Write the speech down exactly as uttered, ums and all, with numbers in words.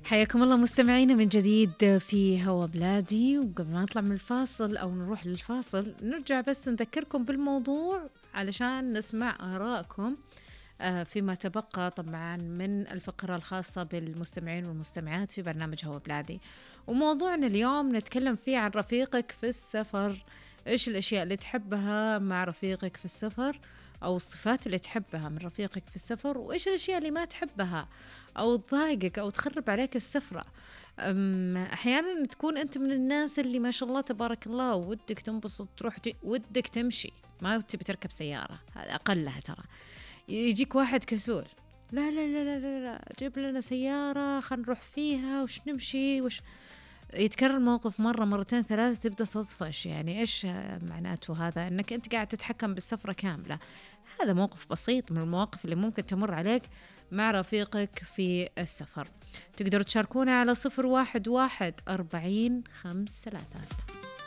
حياكم الله مستمعينا من جديد في هوا بلادي. وقبل ما نطلع من الفاصل أو نروح للفاصل نرجع بس نذكركم بالموضوع علشان نسمع آرائكم فيما تبقى طبعا من الفقرة الخاصة بالمستمعين والمستمعات في برنامج هوا بلادي. وموضوعنا اليوم نتكلم فيه عن رفيقك في السفر. إيش الأشياء اللي تحبها مع رفيقك في السفر، أو الصفات اللي تحبها من رفيقك في السفر، وإيش الأشياء اللي ما تحبها أو تضايقك أو تخرب عليك السفرة. أحيانا تكون أنت من الناس اللي ما شاء الله تبارك الله ودك تنبسط تروح ودك تمشي، ما تبي تركب سيارة، هذا أقلها. ترى يجيك واحد كسول، لا لا لا لا لا, لا. جيب لنا سيارة خلينا نروح فيها وش نمشي وش. يتكرر الموقف مرة مرتين ثلاثة تبدأ تطفش. يعني إيش معناته هذا؟ أنك أنت قاعد تتحكم بالسفرة كاملة. هذا موقف بسيط من المواقف اللي ممكن تمر عليك مع رفيقك في السفر. تقدروا تشاركونا على صفر واحد واحد أربعين خمس ثلاثات.